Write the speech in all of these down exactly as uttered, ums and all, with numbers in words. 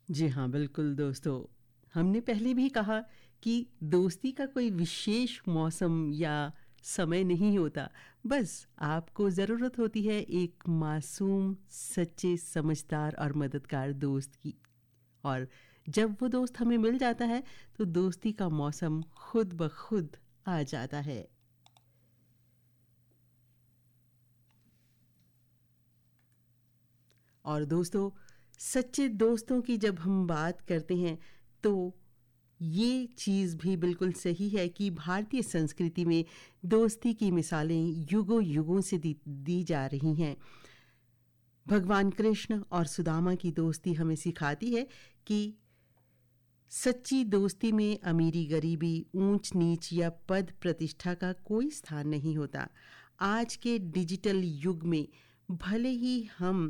जी हाँ, बिल्कुल दोस्तों। हमने पहले भी कहा कि दोस्ती का कोई विशेष मौसम या समय नहीं होता। बस आपको ज़रूरत होती है एक मासूम, सच्चे, समझदार और मददगार दोस्त की। और जब वो दोस्त हमें मिल जाता है, तो दोस्ती का मौसम खुद ब खुद आ जाता है। और दोस्तों, सच्चे दोस्तों की जब हम बात करते हैं, तो ये चीज़ भी बिल्कुल सही है कि भारतीय संस्कृति में दोस्ती की मिसालें युगों युगों से दी, दी जा रही हैं। भगवान कृष्ण और सुदामा की दोस्ती हमें सिखाती है कि सच्ची दोस्ती में अमीरी गरीबी, ऊंच नीच या पद प्रतिष्ठा का कोई स्थान नहीं होता। आज के डिजिटल युग में भले ही हम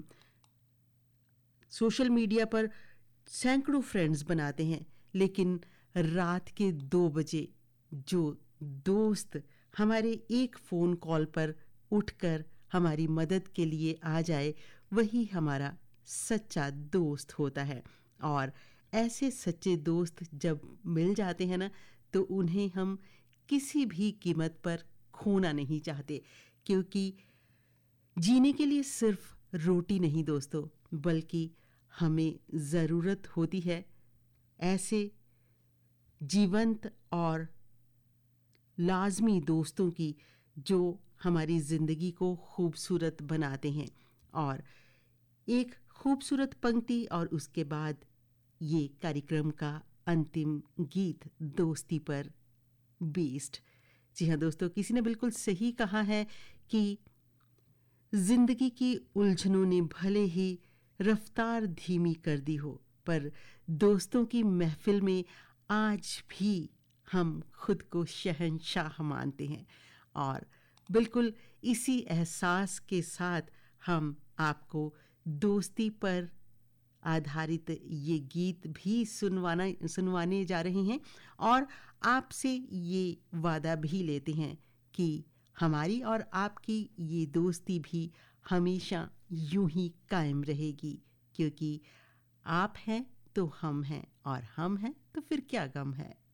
सोशल मीडिया पर सैकड़ों फ्रेंड्स बनाते हैं, लेकिन रात के दो बजे जो दोस्त हमारे एक फ़ोन कॉल पर उठकर हमारी मदद के लिए आ जाए, वही हमारा सच्चा दोस्त होता है। और ऐसे सच्चे दोस्त जब मिल जाते हैं ना, तो उन्हें हम किसी भी कीमत पर खोना नहीं चाहते, क्योंकि जीने के लिए सिर्फ रोटी नहीं दोस्तों, बल्कि हमें ज़रूरत होती है ऐसे जीवंत और लाजमी दोस्तों की, जो हमारी ज़िंदगी को खूबसूरत बनाते हैं। और एक खूबसूरत पंक्ति और उसके बाद ये कार्यक्रम का अंतिम गीत दोस्ती पर बेस्ड। जी हाँ दोस्तों, किसी ने बिल्कुल सही कहा है कि जिंदगी की उलझनों ने भले ही रफ्तार धीमी कर दी हो, पर दोस्तों की महफिल में आज भी हम खुद को शहंशाह मानते हैं। और बिल्कुल इसी एहसास के साथ हम आपको दोस्ती पर आधारित ये गीत भी सुनवाना सुनवाने जा रहे हैं, और आपसे ये वादा भी लेते हैं कि हमारी और आपकी ये दोस्ती भी हमेशा यूं ही कायम रहेगी, क्योंकि आप हैं तो हम हैं, और हम हैं तो फिर क्या गम है।